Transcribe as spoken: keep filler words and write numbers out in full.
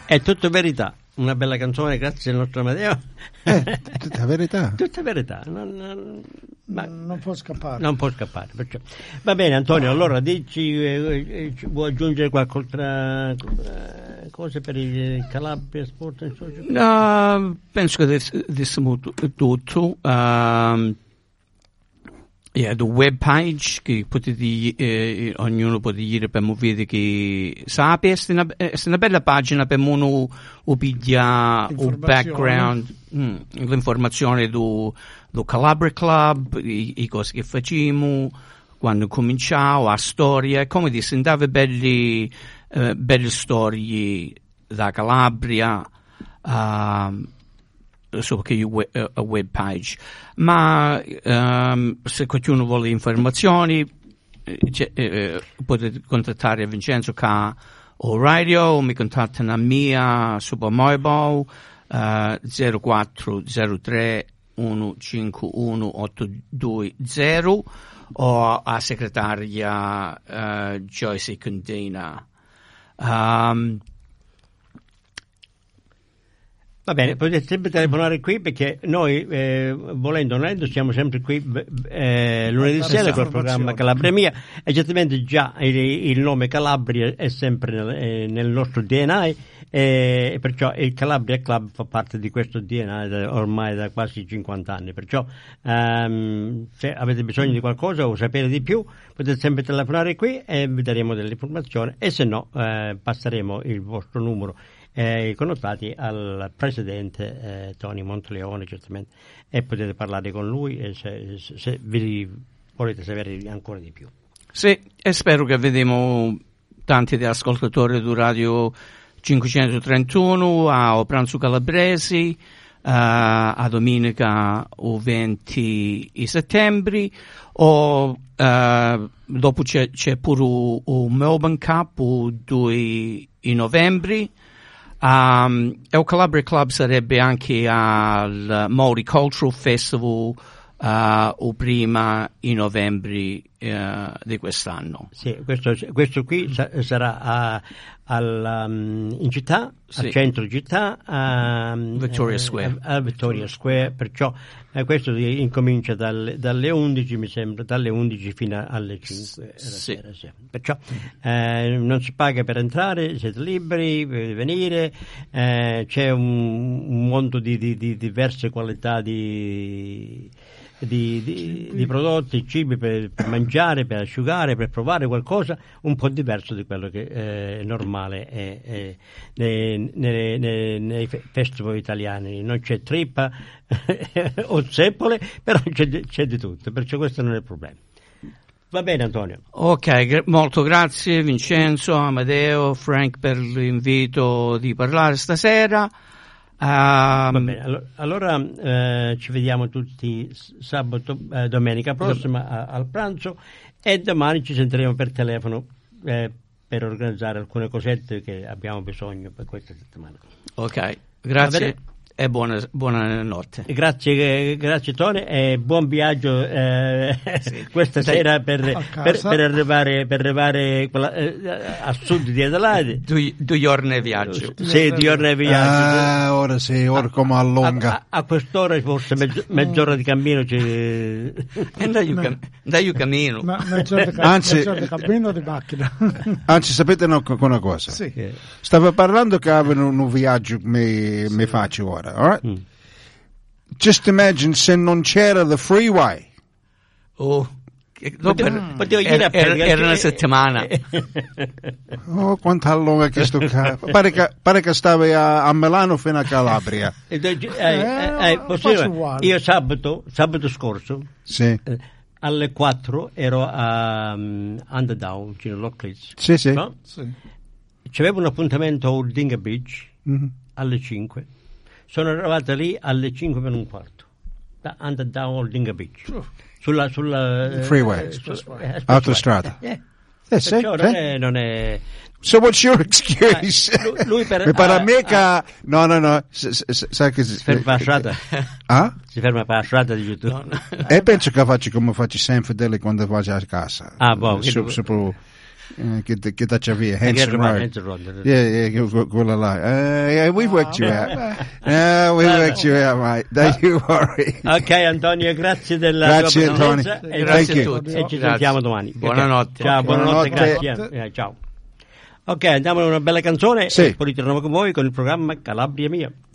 È tutta verità. Una bella canzone, grazie al nostro Amedeo. Eh, tutta verità. Tutta verità. Non, non, ma non può scappare. Non può scappare. Perciò. Va bene, Antonio, allora dici, eh, eh, vuoi aggiungere qualcosa eh, cose per il Calabria Sport and Social? Uh, penso che dessimo tutto. Uh, Yeah, the web page che potete, eh, ognuno può dire per vedere che sape, è una, è una bella pagina per uno piglia il background, mm, l'informazione do, do Calabria Club, i, i cose che facciamo, quando cominciamo, la storia, come di sentire belli, eh, belle storie da Calabria, uh, so che è a web page, ma um, se qualcuno vuole informazioni eh, potete contattare Vincenzo K. O'Reilly o mi contattano a mia super mobile uh, zero quattro zero tre uno cinque uno otto due zero o a segretaria uh, Joyce Condina. Um, Va bene, potete sempre telefonare qui perché noi, eh, volendo o nolendo, siamo sempre qui eh, lunedì sera col programma Calabria Mia. Esattamente già il, il nome Calabria è sempre nel, eh, nel nostro D N A e eh, perciò il Calabria Club fa parte di questo D N A da, ormai da quasi cinquanta anni. Perciò ehm, se avete bisogno di qualcosa o sapere di più potete sempre telefonare qui e vi daremo delle informazioni e se no eh, passeremo il vostro numero Eh, connotati al presidente eh, Tony Monteleone certamente e potete parlare con lui e se, se, se vi volete sapere ancora di più. Sì, e spero che vediamo tanti degli ascoltatori di Radio cinquecentotrentuno a Pranzo Calabresi uh, a domenica o venti di settembre o uh, dopo c'è, c'è pure un Melbourne Cup o due di novembre. Um, e il Calabria Club sarebbe anche al Maori Cultural Festival uh, o prima in novembre uh, di quest'anno. Sì, questo, questo qui sa, sarà a, al, um, in città, sì. Al centro città, a Victoria Square. A, a Victoria Square, perciò eh, questo incomincia dalle, dalle undici, mi sembra, dalle undici fino alle cinque sì. Sera, sì. Perciò eh, non si paga per entrare, siete liberi per venire, eh, c'è un, un mondo di, di, di diverse qualità di Di, di, di prodotti, cibi per, per mangiare, per asciugare, per provare qualcosa un po' diverso di quello che è normale è, è, nei, nei, nei, nei festival italiani. Non c'è trippa o zeppole, però c'è, c'è di tutto, perciò questo non è il problema. Va bene, Antonio. Ok, gra- molto grazie Vincenzo, Amadeo, Frank per l'invito di parlare stasera. Um, Va bene, allora, allora eh, ci vediamo tutti sabato, eh, domenica prossima a, al pranzo e domani ci sentiremo per telefono eh, per organizzare alcune cosette che abbiamo bisogno per questa settimana. Ok, grazie e buona, buonanotte. Grazie, grazie Tony e buon viaggio eh, sì. questa Dai, sera per, per, per arrivare, per arrivare quella, eh, a sud di Adelaide. Due, due giorni viaggio. Sì, due giorni viaggio. Ah, ora sì, ora come allunga. A, a, a quest'ora forse mezzo, mezz'ora di cammino ci... E dai cam- dai cammino. Ma mezz'ora di, anzi, mezz'ora di cammino di macchina. Anzi, sapete una, una cosa? Sì. Stavo parlando che avevano un viaggio che mi, sì. mi faccio ora. All right? Mm. Just imagine se non c'era the freeway. Oh, no, per, potevo dire era, era, era una settimana. Oh, quanto allunga questo capo. Pare che, pare che stavi a, a Milano fino a Calabria. eh, eh, eh, eh, io sabato, sabato scorso sì. eh, alle quattro ero a um, Underdown, vicino a Lockleys. Sì, sì. No? Sì. C'avevo un appuntamento a Aldinga Beach mm-hmm. alle cinque. Sono arrivato lì alle cinque per un quarto da Underdown Aldinga Beach sulla, sulla freeway, eh, su, eh, autostrada. Eh, eh, sì, non, sì. è, non è. So what's your excuse? Ah, lui, lui per, Mi pare ah, a me che ah, no no no sai che si ferma per la strada. Ah? Si ferma per la strada dici tu. No, no. E penso che faccio come faccio sempre fedele quando vado a casa. Ah, boh, su, su, Uh, che che touch via, Hanson Hanson Road, Road. Hanson Road. Yeah, yeah, que- quella là. Uh, yeah, we've worked you out. Uh, we've worked you out, mate. Don't you worry. Ok Antonio, grazie della Grazie, tua presenza Antonio. e, Grazie Thank a you. tutti. e ci Grazie. sentiamo domani. Buonanotte. Ciao, buonanotte, Buonanotte. grazie. Eh, ciao. Ok, andiamo a una bella canzone Sì. e poi ritorniamo con voi con il programma Calabria Mia.